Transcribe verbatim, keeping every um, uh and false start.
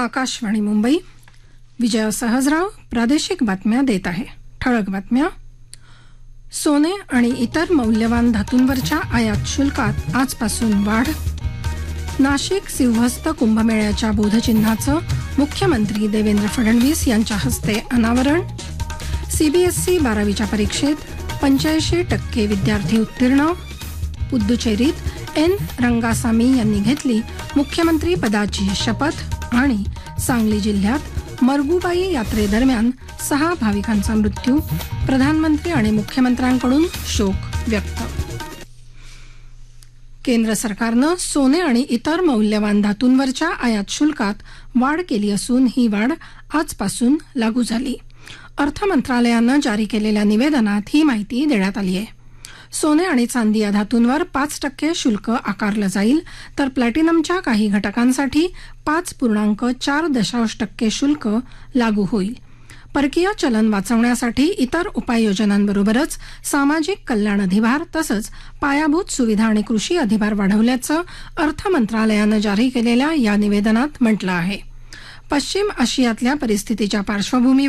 आकाशवाणी मुंबई. विजया सहजराव प्रादेशिक बातम्या देत आहे. ठळक बातम्या. सोने आणि इतर मौल्यवान धातूंवरच्या आयात शुल्कात आजपासून वाढ. नाशिक सिंहस्थ कुंभमेळ्याच्या बोधचिन्हाचं मुख्यमंत्री देवेंद्र फडणवीस यांच्या हस्ते अनावरण. सीबीएसई बारावीच्या परीक्षेत पंच्याऐंशी टक्के विद्यार्थी उत्तीर्ण. पुद्दुचेरीत एन रंगासामी यांनी घेतली मुख्यमंत्री पदाची शपथ. आणि सांगली जिल्ह्यात मरगुबाई यात्रेदरम्यान सहा भाविकांचा मृत्यू. प्रधानमंत्री आणि मुख्यमंत्र्यांकडून शोक व्यक्त. केंद्र सरकारनं सोने आणि इतर मौल्यवान धातूंवरच्या आयात शुल्कात वाढ केली असून ही वाढ आजपासून लागू झाली. अर्थ मंत्रालयानं जारी केलेल्या निवेदनात ही माहिती देण्यात आली आहे. सोने आणि चांदी या धातूंवर पाच टक्के शुल्क आकारलं जाईल, तर प्लॅटिनमच्या काही घटकांसाठी पाच पूर्णांक चार दशांश टक्के शुल्क लागू होईल. परकीय चलन वाचवण्यासाठी इतर उपाययोजनांबरोबरच सामाजिक कल्याण अधिभार तसंच पायाभूत सुविधा आणि कृषी अधिभार वाढवल्याचं अर्थ मंत्रालयानं जारी केलेल्या या निवेदनात म्हटलं आहे. पश्चिम आशियातल्या परिस्थितीच्या पार्श्वभूमीवर